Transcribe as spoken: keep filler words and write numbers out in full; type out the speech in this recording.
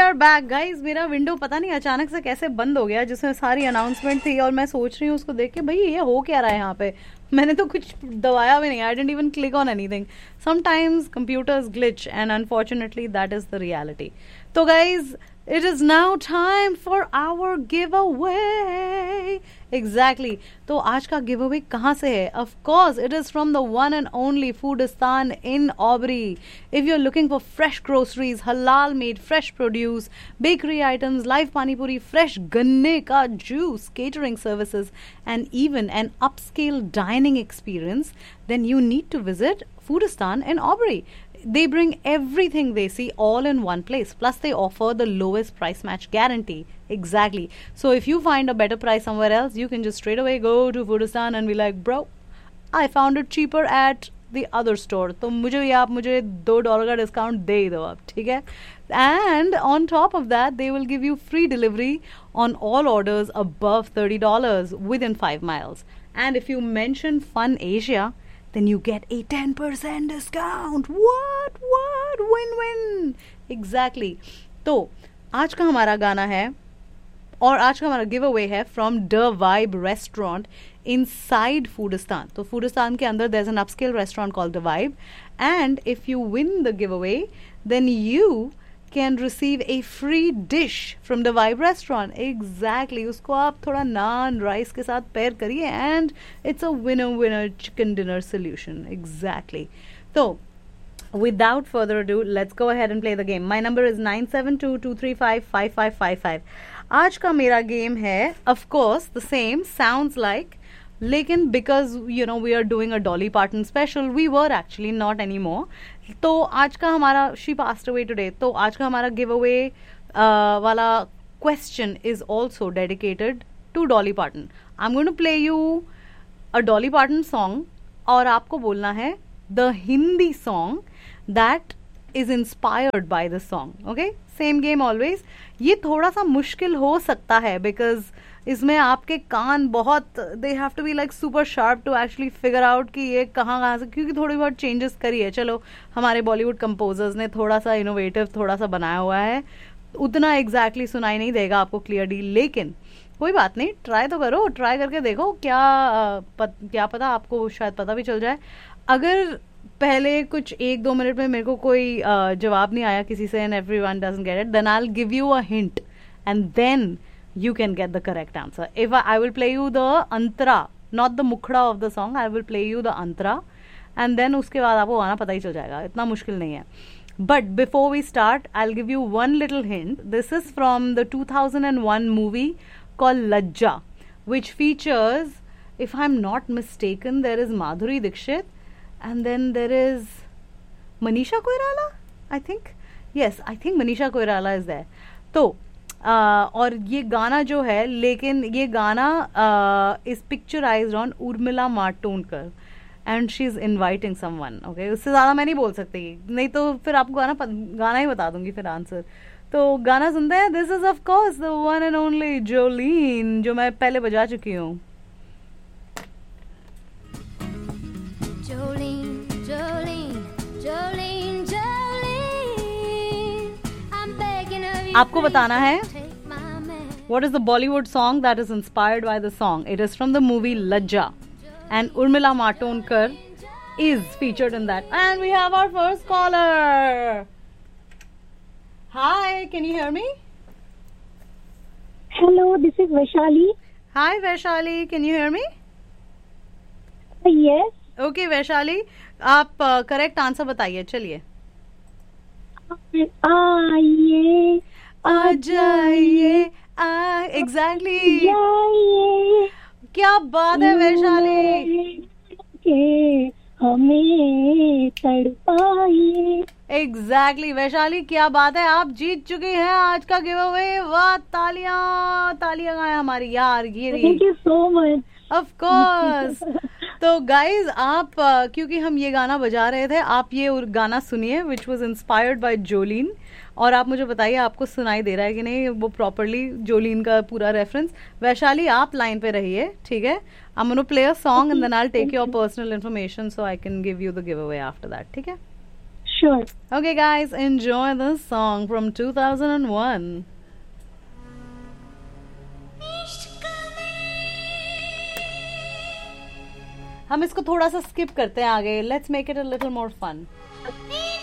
Are back guys. मेरा window पता नहीं अचानक से कैसे बंद हो गया जिसमें सारी अनाउंसमेंट थी और मैं सोच रही हूँ उसको देख के भाई ये हो क्या रहा है यहाँ पे. मैंने तो कुछ दबाया भी नहीं. I didn't even click on anything. Sometimes computers glitch and unfortunately that is the reality. तो guys it is now time for our giveaway. Exactly. तो आज का giveaway कहाँ से है? Of course, it is from the one and only Foodistan in Aubrey. If you're looking for fresh groceries, halal made fresh produce, bakery items, live pani puri, fresh ganne ka juice, catering services, and even an upscale dining experience, then you need to visit Foodistan in Aubrey. They bring everything they see all in one place. Plus, they offer the lowest price match guarantee. Exactly. So, if you find a better price somewhere else, you can just straight away go to Foodistan and be like, bro, I found it cheaper at the other store. तो मुझे ये आप मुझे दो dollar का discount दे दो आप, ठीक है? And on top of that, they will give you free delivery on all orders above thirty dollars within five miles. And if you mention Fun Asia, then you get a ten percent discount. What? What? Win-win. Exactly. तो आज का हमारा गाना है और आज का हमारा गिव अवे है from the vibe restaurant inside फूडिस्तान. तो फूडिस्तान के अंदर there is an upscale restaurant called the vibe and if you win the give away then you can receive a free dish from the Vibe restaurant. Exactly. उसको आप थोड़ा नान rice के साथ pair करिए and it's a winner winner chicken dinner solution. Exactly. So without further ado, let's go ahead and play the game. My number is nine seven two, two three five, five five five five. आज का मेरा game है of course the same sounds like लेकिन because you know we are doing a Dolly pattern special we were actually not any more. तो आज का हमारा she passed away today. तो आज का हमारा गिव अवे वाला question is also dedicated to Dolly pattern. I am going to play you a Dolly pattern song और आपको बोलना है the Hindi song that is inspired by the song. Okay, same game always. ये थोड़ा सा मुश्किल हो सकता है बिकॉज इसमें आपके कान बहुत they have to be like super sharp to actually figure out कि ये कहाँ कहाँ से, क्योंकि थोड़ी बहुत चेंजेस करी है. चलो हमारे बॉलीवुड कंपोजर्स ने थोड़ा सा इनोवेटिव थोड़ा सा बनाया हुआ है. उतना एग्जैक्टली exactly सुनाई नहीं देगा आपको क्लियरली, लेकिन कोई बात नहीं, ट्राई तो करो. ट्राई करके देखो क्या पत, क्या पता आपको शायद पता भी चल जाए. अगर पहले कुछ एक दो मिनट में मेरे को कोई uh, जवाब नहीं आया किसी से and everyone doesn't get it, then I will give you a hint and then you can get the correct answer. If I, I will play you the antara, not the mukhda of the song, I will play you the antara and then उसके बाद आपको गाना पता ही चल जाएगा. इतना मुश्किल नहीं है. But before we start, I'll give you one little hint. This is from the two thousand one movie called Lajja, which features, if I'm not mistaken, there is Madhuri Dixit and then there is Manisha Koirala, I think. Yes, I think Manisha Koirala is there. तो Uh, और ये गाना जो है, लेकिन ये गाना is picturised on Urmila Matondkar and she is inviting someone. Okay, उससे ज़्यादा मैं नहीं बोल सकती, नहीं तो फिर आपको गाना गाना ही बता दूंगी फिर आंसर. तो गाना सुनते हैं. This is of course the one and only जोलीन, जो मैं पहले बजा चुकी हूँ. Jolene, Jolene, Jolene, Jolene, I'm begging of you. आपको बताना है what is the Bollywood song that is inspired by the song. It is from the movie Lajja and Urmila Matondkar is featured in that. And we have our first caller. Hi, can you hear me? Hello, this is Vaishali. Hi Vaishali, can you hear me? Yes. Okay Vaishali, आप correct uh, answer बताइए. चलिए. आइए आ जाइए. Exactly exactly. क्या बात है वैशाली, के हमें तड़पाइए. एग्जैक्टली वैशाली, क्या बात है. आप जीत चुकी हैं आज का गिव अवे. वाह, तालियां तालियां गाएं हमारी यार. ये thank you so much. Of course. तो गाइज आप uh, क्योंकि हम ये गाना बजा रहे थे, आप ये गाना सुनिए विच वॉज इंस्पायर्ड बाय जोलीन, और आप मुझे बताइए आपको सुनाई दे रहा है कि नहीं वो प्रॉपरली जोलीन का पूरा रेफरेंस. वैशाली आप लाइन पे रहिए, ठीक है. I am gonna play a song and then I will take your personal information so I can give you the give away after that. ठीक है. sure. Okay, guys, enjoy this song from two thousand one. हम इसको थोड़ा सा skip करते हैं आगे. Let's make it a little more fun.